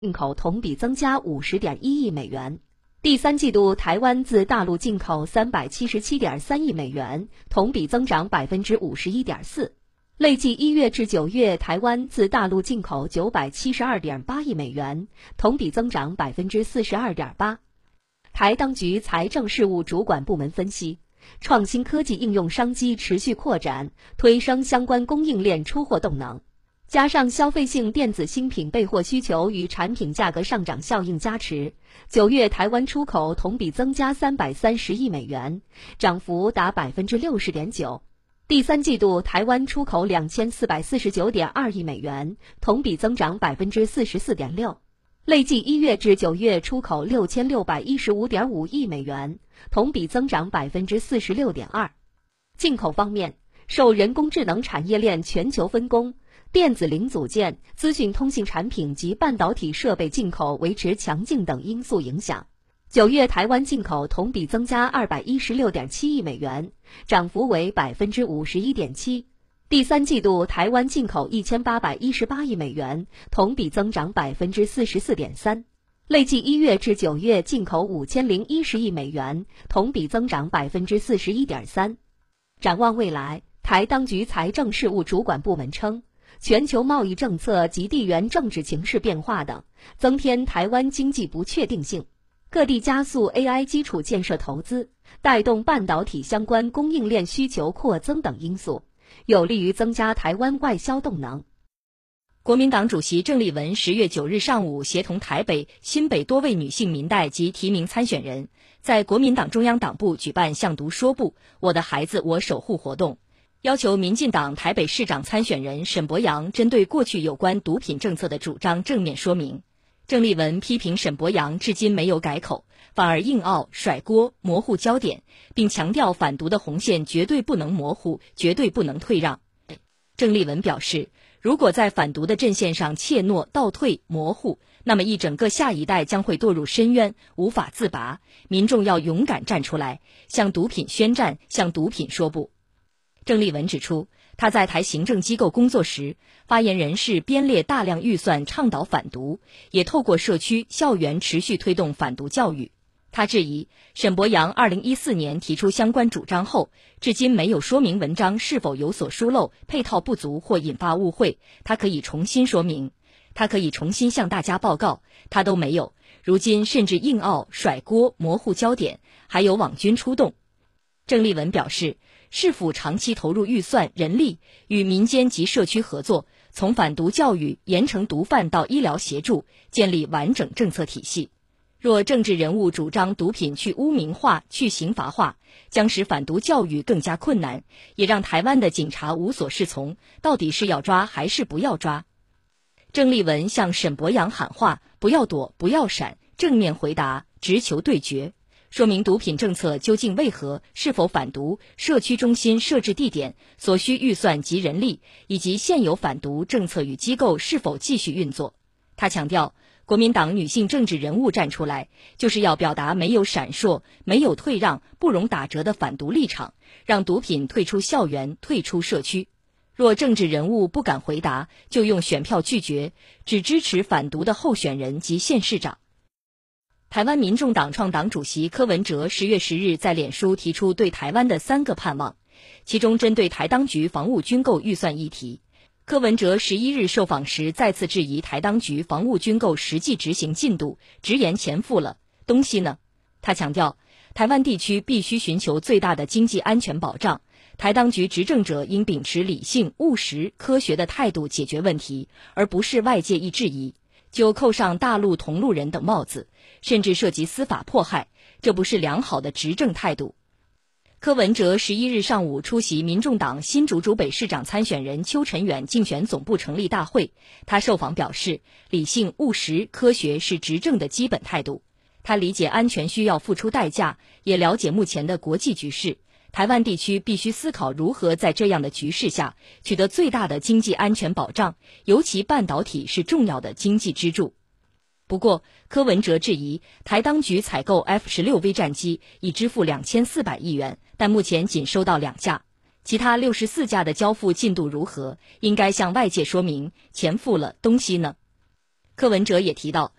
进口同比增加50.1亿美元。第三季度，台湾自大陆进口377.3亿美元，同比增长51.4%。累计1月至9月，台湾自大陆进口972.8亿美元，同比增长42.8%。台当局财政事务主管部门分析，创新科技应用商机持续扩展，推升相关供应链出货动能。加上消费性电子新品备货需求与产品价格上涨效应加持，9月台湾出口同比增加330亿美元，涨幅达60.9%。第三季度台湾出口2449.2亿美元，同比增长44.6%。累计1月至9月出口6615.5亿美元，同比增长46.2%。进口方面，受人工智能产业链全球分工，电子零组件、资讯通信产品及半导体设备进口维持强劲等因素影响，9月台湾进口同比增加216.7亿美元，涨幅为51.7%。第三季度台湾进口1818亿美元，同比增长44.3%。累计1月至9月进口5010亿美元，同比增长41.3%。展望未来，台当局财政事务主管部门称，全球贸易政策及地缘政治情势变化等，增添台湾经济不确定性。各地加速 AI 基础建设投资，带动半导体相关供应链需求扩增等因素，有利于增加台湾外销动能。 国民党主席郑丽文10月9日上午协同台北、新北多位女性民代及提名参选人，在国民党中央党部举办向读说不，我的孩子我守护活动，要求民进党台北市长参选人沈伯洋针对过去有关毒品政策的主张正面说明。郑丽文批评沈伯洋至今没有改口，反而硬拗、甩锅、模糊焦点，并强调反毒的红线绝对不能模糊，绝对不能退让。郑丽文表示，如果在反毒的阵线上怯懦、倒退、模糊，那么一整个下一代将会堕入深渊，无法自拔。民众要勇敢站出来，向毒品宣战，向毒品说不。郑丽文指出，他在台行政机构工作时，发言人是编列大量预算倡导反毒，也透过社区、校园持续推动反毒教育。他质疑沈伯洋2014年提出相关主张后，至今没有说明文章是否有所疏漏、配套不足或引发误会，他可以重新说明，他可以重新向大家报告，他都没有。如今甚至硬拗、甩锅、模糊焦点，还有网军出动。郑丽文表示，市府长期投入预算、人力，与民间及社区合作，从反毒教育、严惩毒贩到医疗协助，建立完整政策体系。若政治人物主张毒品去污名化、去刑罚化，将使反毒教育更加困难，也让台湾的警察无所适从，到底是要抓还是不要抓？郑丽文向沈伯洋喊话，不要躲，不要闪，正面回答，直球对决，说明毒品政策究竟为何，是否反毒，社区中心设置地点，所需预算及人力，以及现有反毒政策与机构是否继续运作。他强调，国民党女性政治人物站出来，就是要表达没有闪烁、没有退让、不容打折的反毒立场，让毒品退出校园、退出社区。若政治人物不敢回答，就用选票拒绝，只支持反毒的候选人及县市长。台湾民众党创党主席柯文哲10月10日在脸书提出对台湾的3个盼望，其中针对台当局防务军购预算议题，柯文哲11日受访时再次质疑台当局防务军购实际执行进度，直言钱付了，东西呢？他强调，台湾地区必须寻求最大的经济安全保障，台当局执政者应秉持理性、务实、科学的态度解决问题，而不是外界一质疑就扣上大陆同路人等帽子，甚至涉及司法迫害，这不是良好的执政态度。柯文哲11日上午出席民众党新竹竹北市长参选人邱成远竞选总部成立大会，他受访表示，理性、务实、科学是执政的基本态度。他理解安全需要付出代价，也了解目前的国际局势，台湾地区必须思考如何在这样的局势下取得最大的经济安全保障，尤其半导体是重要的经济支柱。不过，柯文哲质疑台当局采购 F-16V 战机已支付2400亿元，但目前仅收到2架，其他64架的交付进度如何？应该向外界说明，钱付了，东西呢？ 柯文哲也提到，